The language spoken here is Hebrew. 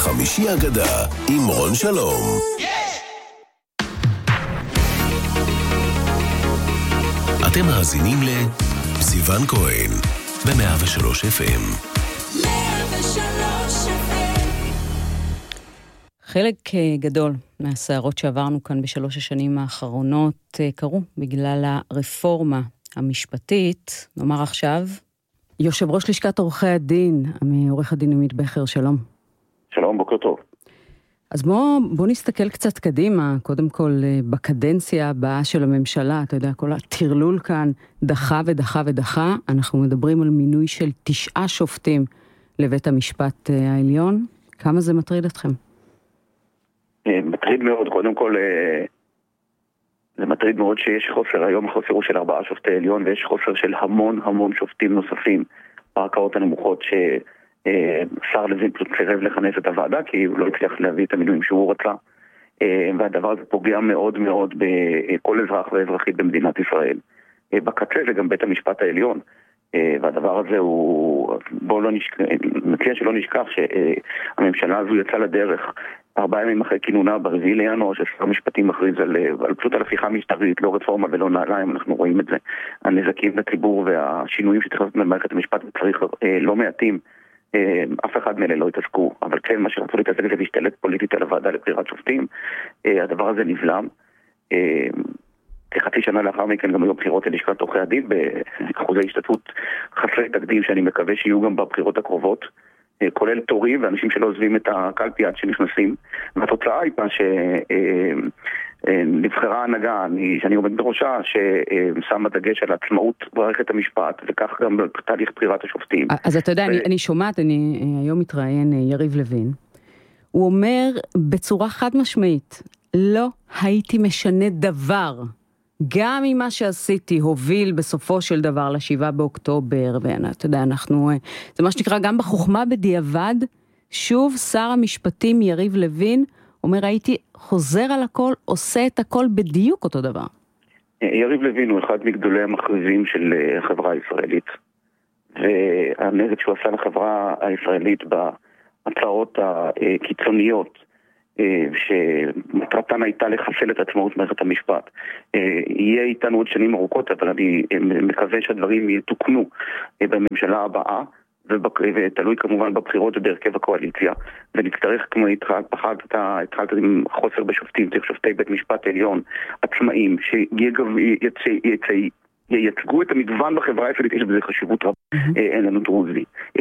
חמישי אגדה עם רון שלום. אתם מאזינים לסיוון כהן ב-103 FM. 103 FM. חלק גדול מהסערות שעברנו כאן בשלוש השנים האחרונות קרו בגלל הרפורמה המשפטית. נאמר עכשיו, יושב ראש לשכת עורכי הדין, עורך הדין עמית בכר, שלום. שלום, בוקר טוב. אז בוא נסתכל קצת קדימה, קודם כל בקדנציה הבאה של הממשלה, אתה יודע, כל התרלול כאן דחה ודחה ודחה, אנחנו מדברים על מינוי של 9 שופטים לבית המשפט העליון. כמה זה מטריד אתכם? מטריד מאוד, קודם כל זה מטריד מאוד שיש חוסר, היום החוסר הוא של 4 שופטי עליון, ויש חוסר של המון שופטים נוספים בערכאות הנמוכות שר לוין פשוט סירב לכנס את הוועדה, כי הוא לא הצליח להביא את המינויים שהוא רצה, והדבר הזה פוגע מאוד מאוד בכל אזרח ואזרחית במדינת ישראל. בקצה זה גם בית המשפט העליון, והדבר הזה הוא, מציע שלא נשכח שהממשלה הזו יצאה לדרך 4 ימים אחרי כינונה ב4 לינואר, ששר המשפטים מכריז פשוט על הפיכה משטרית, לא רפורמה ולא נעליים, אנחנו רואים את זה. הנזקים לציבור והשינויים שצריך לעשות במערכת המשפט צריך לא מעטים, אף אחד מאלה לא התעסקו, אבל כן מה שרצו להתעסק זה להשתלט פוליטית על הוועדה לבחירת שופטים. הדבר הזה נבלם. כחצי שנה לאחר מכן גם היו בחירות ללשכת עורכי הדין באחוזי השתתפות חסרי תקדים שאני מקווה שיהיו גם בבחירות הקרובות, כולל תורים ואנשים שלא עוזבים את הקלפי עד שנכנסים, והתוצאה הייתה שנבחרה הנהגה שאני עומד בראשה ששמה דגש על עצמאות מערכת המשפט, וכך גם בתהליך בחירת השופטים. אז אתה יודע, אני שומעת, אני היום מתראיין יריב לוין, הוא אומר בצורה חד משמעית, לא הייתי משנה דבר, גם אם מה שעשיתי הוביל בסופו של דבר ל7 באוקטובר, ואתה יודע, זה מה שנקרא גם בחוכמה בדיעבד, שוב שר המשפטים יריב לוין אומר, הייתי חוזר על הכל, עושה את הכל בדיוק אותו דבר. יריב לוין הוא אחד מגדולי המכריזים של החברה הישראלית, והנזק שהוא עשה לחברה הישראלית בהצעות הקיצוניות, שמטרתן הייתה לחסל את עצמאות מערכת המשפט. יהיה איתנו עוד שנים ארוכות, אבל אני מקווה שהדברים יתוקנו בממשלה הבאה, ותלוי כמובן בבחירות ובהרכב הקואליציה, ונצטרך, כמו התחלת עם חוסר בשופטים, צריך שופטי בית משפט עליון עצמאים, שייצגו את המגוון בחברה הישראלית, יש בזה חשיבות רבה, אין לנו דרוזי,